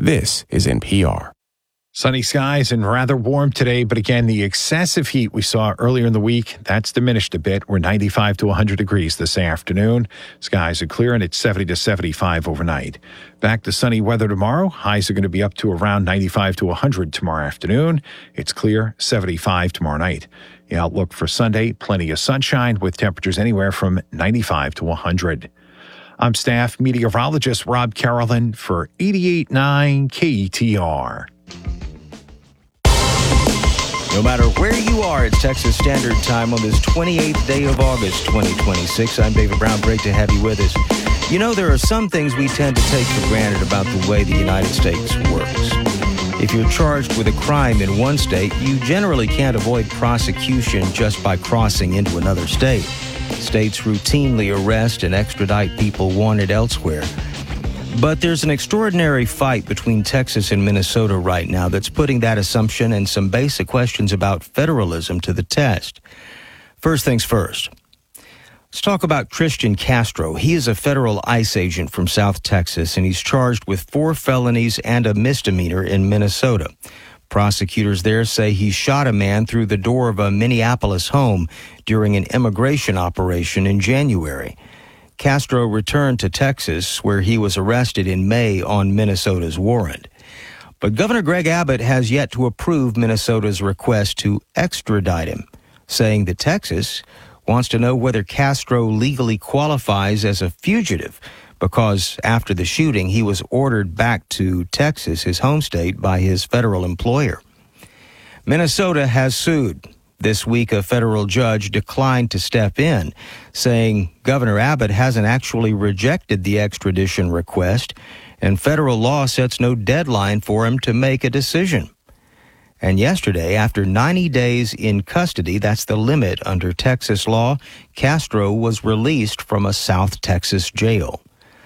This is NPR. Sunny skies and rather warm today, but again, the excessive heat we saw earlier in the week, that's diminished a bit. We're 95 to 100 degrees this afternoon. Skies are clear and it's 70 to 75 overnight. Back to sunny weather tomorrow. Highs are going to be up to around 95 to 100 tomorrow afternoon. It's clear, 75 tomorrow night. The outlook for Sunday, plenty of sunshine with temperatures anywhere from 95 to 100. I'm staff meteorologist Rob Carolyn for 88.9 KTR. No matter where you are, it's Texas Standard Time on this 28th day of August, 2026. I'm David Brown. Great to have you with us. You know, there are some things we tend to take for granted about the way the United States works. If you're charged with a crime in one state, you generally can't avoid prosecution just by crossing into another state. States routinely arrest and extradite people wanted elsewhere. But there's an extraordinary fight between Texas and Minnesota right now that's putting that assumption and some basic questions about federalism to the test. First things first. Let's talk about Christian Castro. He is a federal ICE agent from South Texas, and he's charged with 4 felonies and a misdemeanor in Minnesota. Prosecutors there say he shot a man through the door of a Minneapolis home during an immigration operation in January. Castro returned to Texas, where he was arrested in May on Minnesota's warrant. But Governor Greg Abbott has yet to approve Minnesota's request to extradite him, saying that Texas wants to know whether Castro legally qualifies as a fugitive, because after the shooting, he was ordered back to Texas, his home state, by his federal employer. Minnesota has sued. This week, a federal judge declined to step in, saying Governor Abbott hasn't actually rejected the extradition request, and federal law sets no deadline for him to make a decision. And yesterday, after 90 days in custody, that's the limit under Texas law, Castro was released from a South Texas jail.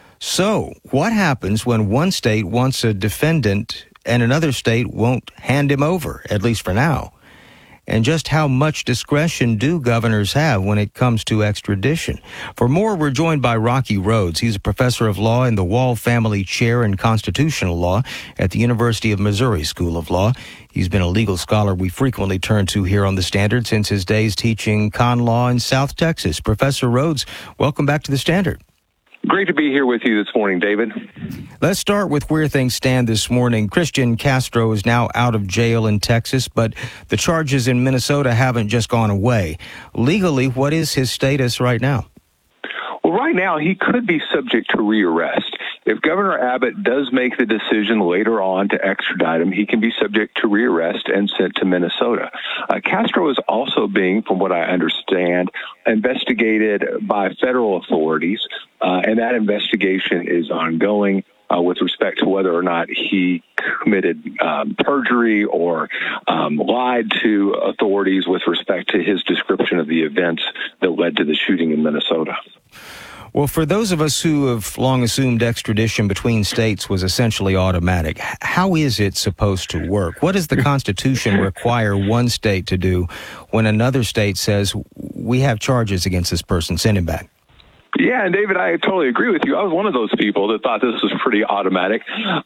So, what happens when one state wants a defendant and another state won't hand him over, at least for now? And just how much discretion do governors have when it comes to extradition? For more, we're joined by Rocky Rhodes. He's a professor of law and the Wall Family Chair in Constitutional Law at the University of Missouri School of Law. He's been a legal scholar we frequently turn to here on the Standard since his days teaching con law in South Texas. Professor Rhodes, welcome back to the Standard. Great to be here with you this morning, David. Let's start with where things stand this morning. Christian Castro is now out of jail in Texas, but the charges in Minnesota haven't just gone away. Legally, what is his status right now? Well, right now, he could be subject to rearrest. If Governor Abbott does make the decision later on to extradite him, he can be subject to rearrest and sent to Minnesota. Castro is also being, from what I understand, investigated by federal authorities, and that investigation is ongoing with respect to whether or not he committed perjury or lied to authorities with respect to his description of the events that led to the shooting in Minnesota. Well, for those of us who have long assumed extradition between states was essentially automatic, how is it supposed to work? What does the Constitution require one state to do when another state says, we have charges against this person, send him back? Yeah, and David, I totally agree with you. I was one of those people that thought this was pretty automatic.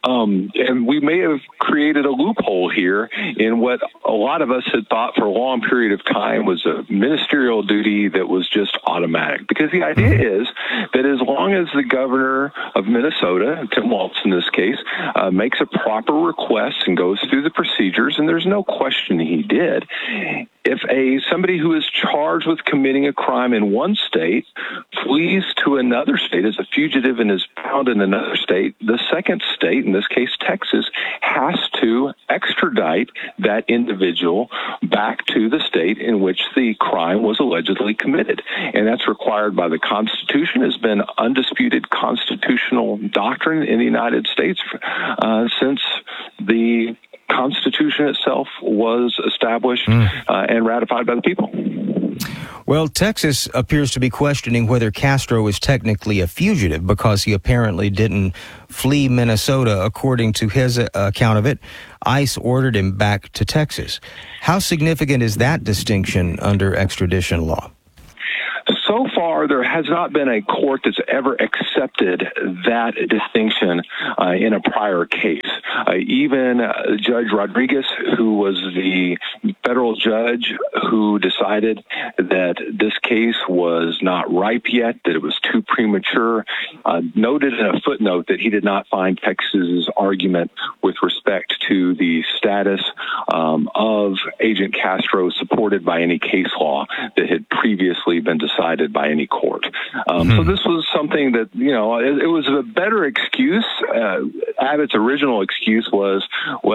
And we may have created a loophole here in what a lot of us had thought for a long period of time was a ministerial duty that was just automatic. Because the idea is that as long as the governor of Minnesota, Tim Walz in this case, makes a proper request and goes through the procedures, and there's no question he did, if somebody who is charged with committing a crime in one state flees to another state as a fugitive and is found in another state, the second state, in this case Texas, has to extradite that individual back to the state in which the crime was allegedly committed. And that's required by the Constitution, has been undisputed constitutional doctrine in the United States since the Constitution itself was established and ratified by the people. Well, Texas appears to be questioning whether Castro is technically a fugitive because he apparently didn't flee Minnesota. According to his account of it, ICE ordered him back to Texas. How significant is that distinction under extradition law? So so far, there has not been a court that's ever accepted that distinction in a prior case. Even Judge Rodriguez, who was the federal judge who decided that this case was not ripe yet, that it was too premature, noted in a footnote that he did not find Texas's argument with respect to the status of Agent Castro supported by any case law that had previously been decided by any court. So this was something that, it was a better excuse. Abbott's original excuse was,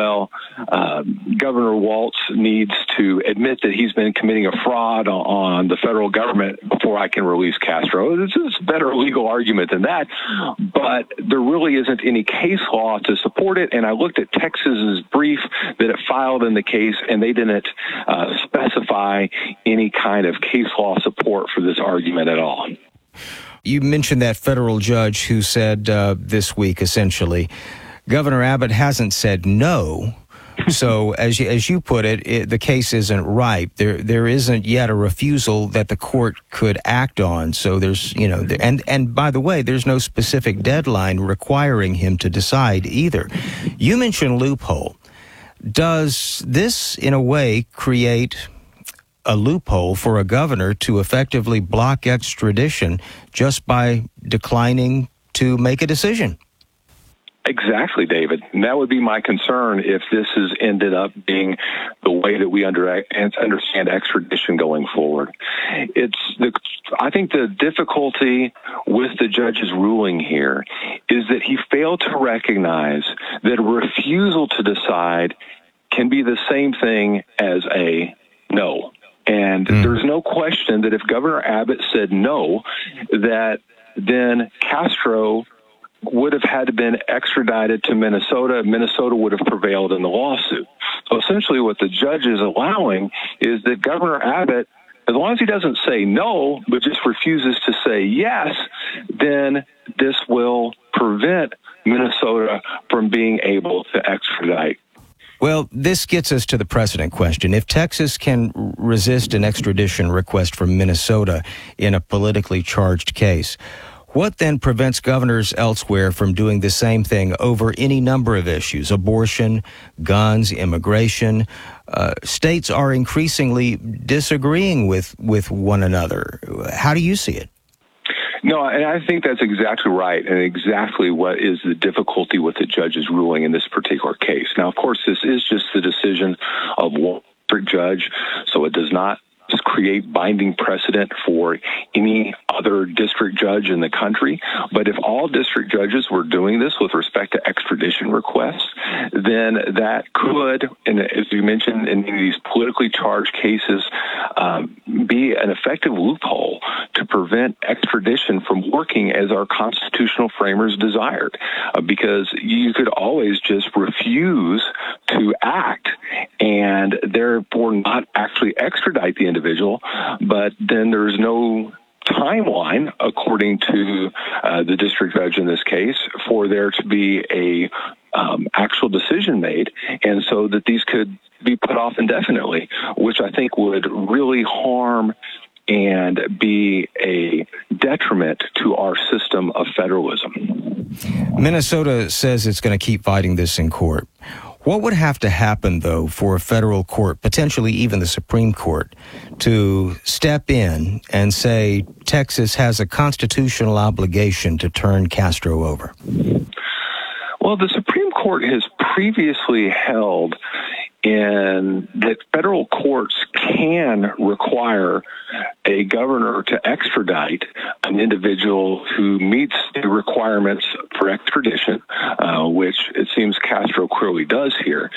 Governor Walz needs to admit that he's been committing a fraud on the federal government before I can release Castro. This is a better legal argument than that, but there really isn't any case law to support it. And I looked at Texas's brief that it filed in the case, and they didn't specify any kind of case law support for this argument at all. You mentioned that federal judge who said this week, essentially, Governor Abbott hasn't said no. So as you put it, the case isn't ripe. There isn't yet a refusal that the court could act on. So there's, and by the way, there's no specific deadline requiring him to decide either. You mentioned loophole. Does this, in a way, create a loophole for a governor to effectively block extradition just by declining to make a decision? Exactly, David. And that would be my concern if this has ended up being the way that we understand extradition going forward. I think the difficulty with the judge's ruling here is that he failed to recognize that a refusal to decide can be the same thing as a no. And there's no question that if Governor Abbott said no, that then Castro would have had to been extradited to Minnesota. Minnesota would have prevailed in the lawsuit. So essentially what the judge is allowing is that Governor Abbott, as long as he doesn't say no, but just refuses to say yes, then this will prevent Minnesota from being able to extradite. Well, this gets us to the precedent question. If Texas can resist an extradition request from Minnesota in a politically charged case, what then prevents governors elsewhere from doing the same thing over any number of issues? Abortion, guns, immigration. States are increasingly disagreeing with one another. How do you see it? No, and I think that's exactly right, and exactly what is the difficulty with the judge's ruling in this particular case. Now, of course, this is just the decision of one judge, so it does not create binding precedent for any other district judge in the country. But if all district judges were doing this with respect to extradition requests, then that could, and as you mentioned, in these politically charged cases, be an effective loophole to prevent extradition from working as our constitutional framers desired. Because you could always just refuse to act and therefore not actually extradite the individual, but then there's no timeline, according to the district judge in this case, for there to be a actual decision made, and so that these could be put off indefinitely, which I think would really harm and be a detriment to our system of federalism. Minnesota says it's going to keep fighting this in court. What would have to happen, though, for a federal court, potentially even the Supreme Court, to step in and say Texas has a constitutional obligation to turn Castro over? Well, the Supreme Court has previously held in that federal courts can require a governor to extradite an individual who meets the requirements for extradition, which it seems Castro clearly does here.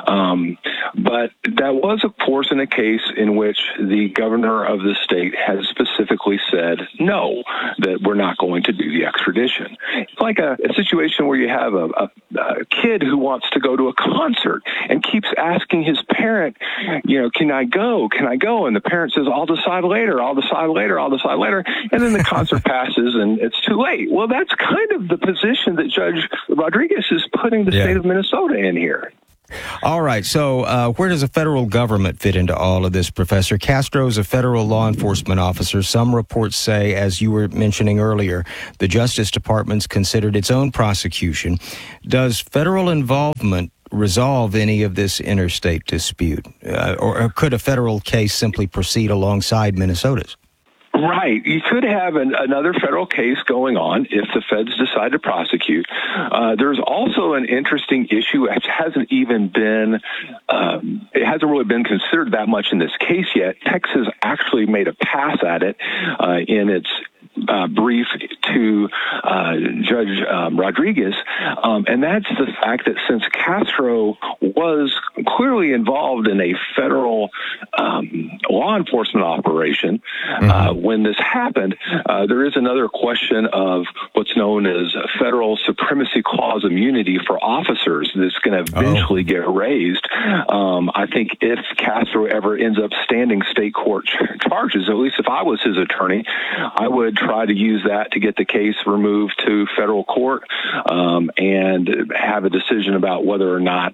But that was, of course, in a case in which the governor of the state has specifically said, no, that we're not going to do the extradition. It's like a situation where you have a kid who wants to go to a concert and keeps asking his parent, can I go? Can I go? And the parent says, I'll decide later. I'll decide later. I'll decide later. And then the concert passes and it's too late. Well, that's kind of the position that Judge Rodriguez is putting the state of Minnesota in here. All right, so where does the federal government fit into all of this, Professor? Castro is a federal law enforcement officer. Some reports say, as you were mentioning earlier, the Justice Department's considered its own prosecution. Does federal involvement resolve any of this interstate dispute? Or could a federal case simply proceed alongside Minnesota's? Right. You could have another federal case going on if the feds decide to prosecute. There's also an interesting issue which hasn't even been, it hasn't really been considered that much in this case yet. Texas actually made a pass at it in its brief to Judge Rodriguez, and that's the fact that since Castro was clearly involved in a federal law enforcement operation when this happened, there is another question of what's known as federal supremacy clause immunity for officers that's going to eventually get raised. I think if Castro ever ends up standing state court charges, at least if I was his attorney, I would try to use that to get the case removed to federal court and have a decision about whether or not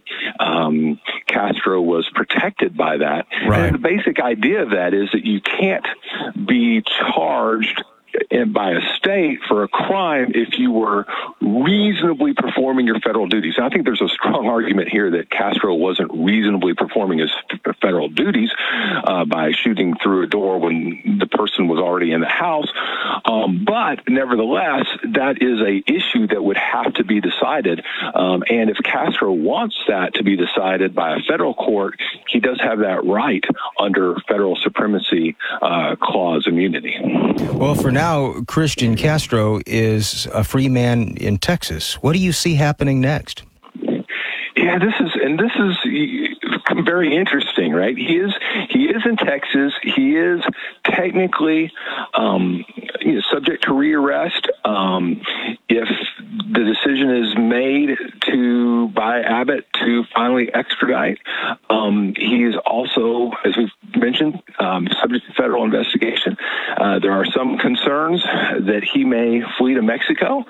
Castro was protected by that. Right. And the basic idea of that is that you can't be charged by a state for a crime if you were reasonably performing your federal duties. And I think there's a strong argument here that Castro wasn't reasonably performing his federal duties by shooting through a door when the person was already in the house. But nevertheless, that is a issue that would have to be decided. And if Castro wants that to be decided by a federal court, he does have that right under federal supremacy clause immunity. Well, for now, Christian Castro is a free man in Texas. What do you see happening next? Yeah, this is very interesting, right? He is in Texas. He is technically subject to rearrest if the decision is made by Abbott to finally extradite. He is also, as we've mentioned, subject to federal investigation. There are some concerns that he may flee to Mexico,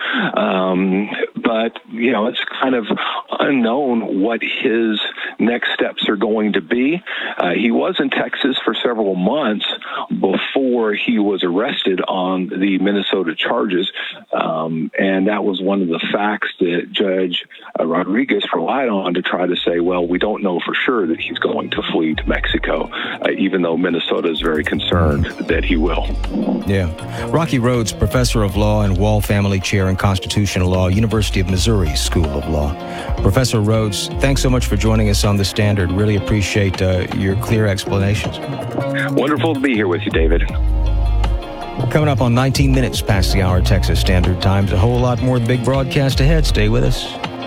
but it's kind of unknown what his next steps are going to be. He was in Texas for several months before he was arrested on the Minnesota charges, and that was one of the facts that Judge Rodriguez relied on to try to say, well, we don't know for sure that he's going to flee to Mexico, even though Minnesota is very concerned that he will. Yeah. Rocky Rhodes, professor of law and Wall Family Chair in Constitutional Law, University of Missouri School of Law. Professor Rhodes, thanks so much for joining us on The Standard. Really appreciate your clear explanations. Wonderful to be here with you, David. Coming up on 19 minutes past the hour, Texas Standard Times. A whole lot more big broadcast ahead. Stay with us.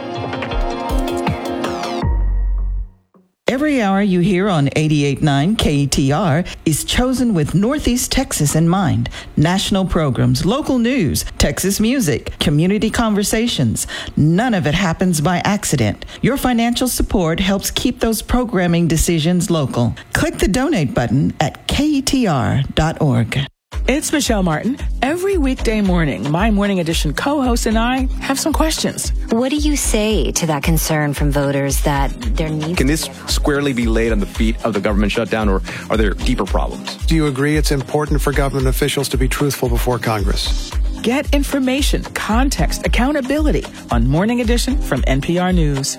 Every hour you hear on 88.9 KETR is chosen with Northeast Texas in mind. National programs, local news, Texas music, community conversations. None of it happens by accident. Your financial support helps keep those programming decisions local. Click the donate button at KETR.org. It's Michelle Martin. Every weekday morning, my Morning Edition co-host and I have some questions. What do you say to that concern from voters that there needs... Can this squarely be laid on the feet of the government shutdown, or are there deeper problems? Do you agree it's important for government officials to be truthful before Congress? Get information, context, accountability on Morning Edition from NPR News.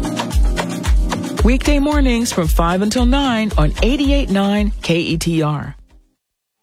Weekday mornings from 5 until 9 on 88.9 KETR.